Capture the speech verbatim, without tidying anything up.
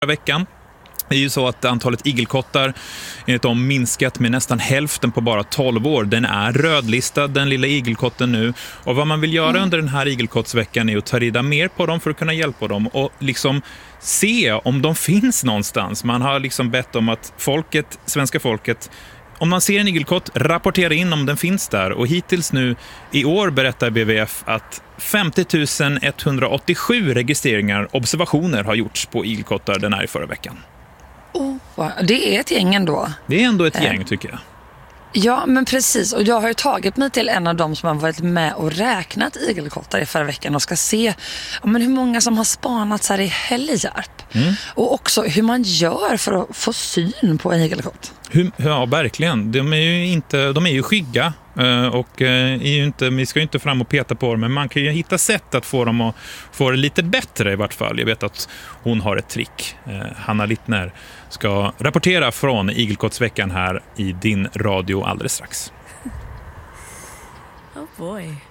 veckan. Det är ju så att antalet igelkottar enligt dem minskat med nästan hälften på bara tolv år. Den är rödlistad, den lilla igelkotten nu. Och vad man vill göra mm. under den här igelkottsveckan är att ta reda mer på dem för att kunna hjälpa dem och liksom se om de finns någonstans. Man har liksom bett om att folket, svenska folket, om man ser en igelkott, rapportera in om den finns där. Och hittills nu i år berättar B V F att femtio tusen etthundraåttiosju registreringar, observationer har gjorts på igelkottar den här i förra veckan. Oh, det är ett gäng ändå. Det är ändå ett gäng tycker jag. Ja, men precis. Och jag har ju tagit mig till en av dem som har varit med och räknat igelkottar i förra veckan och ska se ja, men hur många som har spanats här i Helljärp. Mm. Och också hur man gör för att få syn på en igelkott. Hur, ja, verkligen. De är ju, inte, de är ju skygga och är ju inte, vi ska ju inte fram och peta på dem, men man kan ju hitta sätt att få dem att få det lite bättre i vart fall. Jag vet att hon har ett trick. Hanna Littner ska rapportera från igelkottsveckan här i din radio alldeles strax. Oh boy.